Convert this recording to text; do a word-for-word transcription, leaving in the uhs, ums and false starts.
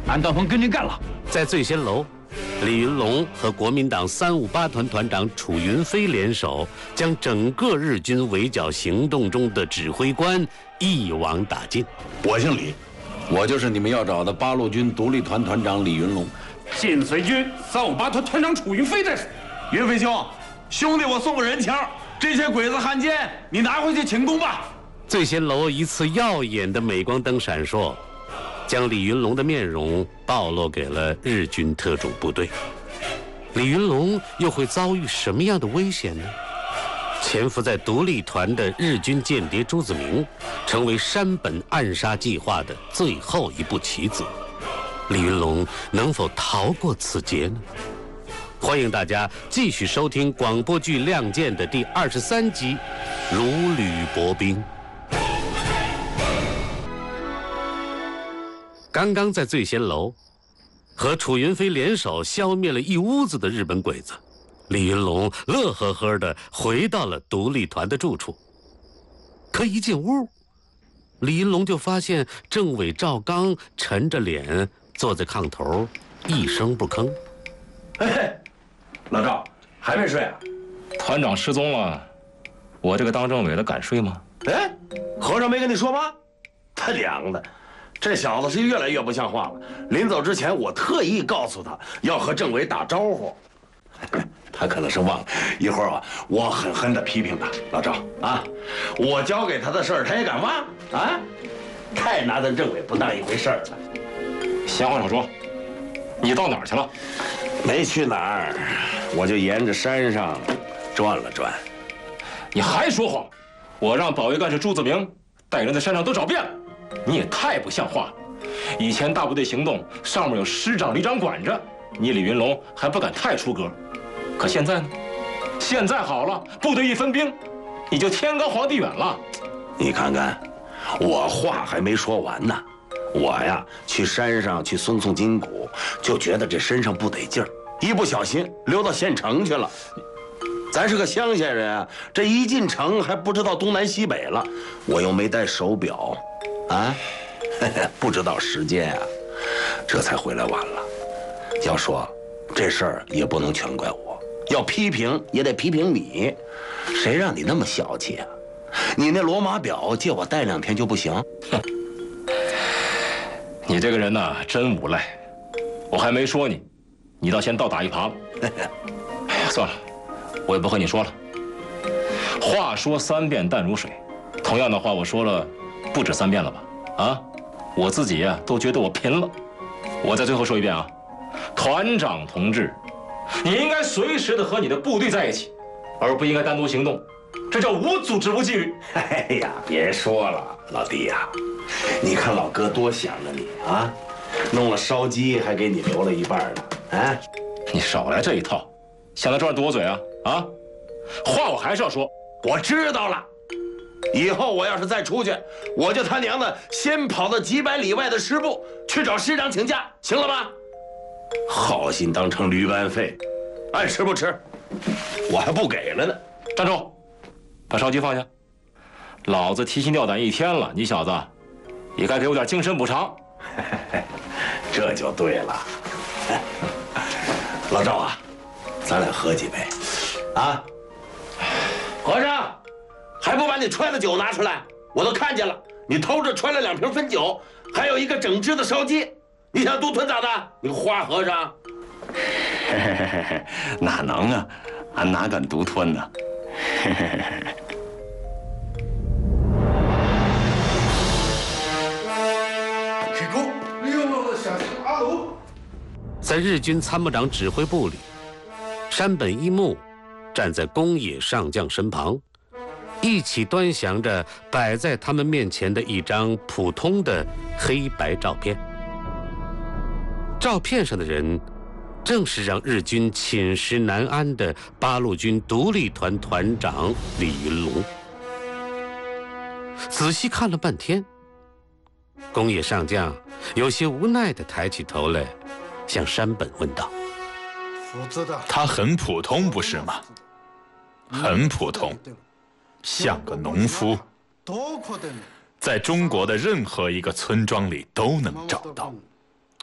俺等会跟您干了。 在醉仙楼，李云龙和国民党三五八团团长楚云飞联手，将整个日军围剿行动中的指挥官一网打尽。 我姓李，我就是你们要找的八路军独立团团长李云龙。 晋绥军三五八团团长楚云飞在此。 云飞兄，兄弟我送个人情，这些鬼子汉奸你拿回去请功吧。 醉仙楼一次耀眼的镁光灯闪烁，将李云龙的面容暴露给了日军特种部队。李云龙又会遭遇什么样的危险呢？潜伏在独立团的日军间谍朱子明，成为山本暗杀计划的最后一步棋子。李云龙能否逃过此劫呢？欢迎大家继续收听广播剧《亮剑》的第二十三集《如履薄冰》。刚刚在醉仙楼和楚云飞联手消灭了一屋子的日本鬼子，李云龙乐呵呵地回到了独立团的住处。可一进屋，李云龙就发现政委赵刚沉着脸坐在炕头，一声不吭。 哎，老赵还没睡啊？ 团长失踪了，我这个当政委的敢睡吗？ 哎，和尚没跟你说吗？他娘的，这小子是越来越不像话了。临走之前，我特意告诉他要和政委打招呼，他可能是忘了。一会儿啊，我狠狠地批评他。老赵啊，我交给他的事儿，他也敢忘啊？太拿咱政委不当一回事儿了。 闲话少说，你到哪儿去了？ 没去哪儿，我就沿着山上转了转。 你还说谎！我让保卫干事朱子明带人在山上都找遍了，你也太不像话了。以前大部队行动上面有师长、旅长管着，你李云龙还不敢太出格。可现在呢？现在好了，部队一分兵，你就天高皇帝远了。 你看看，我话还没说完呢。我呀，去山上去松松筋骨，就觉得这身上不得劲儿，一不小心溜到县城去了。咱是个乡下人啊，这一进城还不知道东南西北了，我又没带手表，啊，不知道时间啊，这才回来晚了。要说这事儿也不能全怪我，要批评也得批评你，谁让你那么小气啊？你那罗马表借我戴两天就不行？ 哼。你这个人呐，真无赖！我还没说你，你倒先倒打一耙子。哎呀，算了，我也不和你说了。话说三遍淡如水，同样的话我说了不止三遍了吧？啊，我自己呀都觉得我贫了。我再最后说一遍啊，团长同志，你应该随时的和你的部队在一起，而不应该单独行动，这叫无组织无纪律。 哎呀，别说了，老弟呀。你看老哥多想着你啊，弄了烧鸡还给你留了一半呢。哎， 你少来这一套，想在这儿堵我嘴啊啊！话我还是要说， 我知道了。以后我要是再出去，我就他娘的先跑到几百里外的师部去找师长请假，行了吧？好心当成驴肝肺，爱吃不吃，我还不给了呢。 站住！把烧鸡放下。老子提心吊胆一天了，你小子也该给我点精神补偿。 这就对了。老赵啊，咱俩喝几杯啊？和尚，还不把你揣的酒拿出来？我都看见了，你偷着揣了两瓶汾酒，还有一个整只的烧鸡，你想独吞咋的？你个花和尚！ 哪能啊，俺哪敢独吞呢？ 在日军参谋长指挥部里，山本一木站在宫野上将身旁，一起端详着摆在他们面前的一张普通的黑白照片。照片上的人正是让日军寝食难安的八路军独立团团长李云龙。仔细看了半天，宫野上将有些无奈地抬起头来，向山本问道：“ 他很普通，不是吗？很普通，像个农夫，在中国的任何一个村庄里都能找到。